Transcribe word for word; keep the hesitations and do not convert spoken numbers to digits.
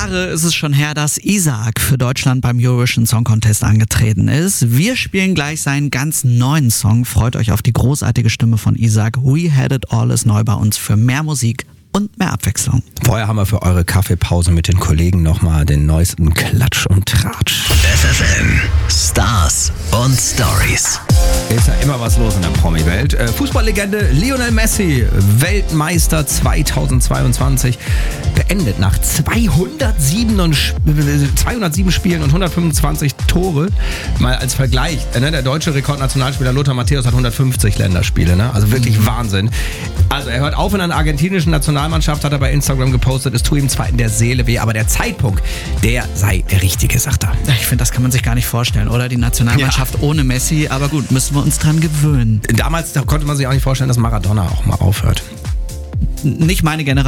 Jahre ist es schon her, dass Isaac für Deutschland beim Eurovision Song Contest angetreten ist. Wir spielen gleich seinen ganz neuen Song. Freut euch auf die großartige Stimme von Isaac. We Had It All ist neu bei uns für mehr Musik und mehr Abwechslung. Vorher haben wir für eure Kaffeepause mit den Kollegen nochmal den neuesten Klatsch und Tratsch. F F N, Stars und Stories. Ist ja immer was los in der Promi-Welt. Äh, Fußballlegende Lionel Messi, Weltmeister zweitausendzweiundzwanzig, beendet nach zweihundertsieben, zweihundertsieben Spielen und hundertfünfundzwanzig Tore. Mal als Vergleich, äh, ne, der deutsche Rekordnationalspieler Lothar Matthäus hat hundertfünfzig Länderspiele. Ne? Also wirklich Wahnsinn. Also er hört auf in einer argentinischen Nationalmannschaft, hat er bei Instagram gepostet. Es tut ihm zwar in der Seele weh, aber der Zeitpunkt, der sei der richtige, sagt er. Ich finde, das kann man sich gar nicht vorstellen, oder? Die Nationalmannschaft ja. ohne Messi. Aber gut, müssen wir uns dran gewöhnen. Damals da konnte man sich auch nicht vorstellen, dass Maradona auch mal aufhört. Nicht meine Generation.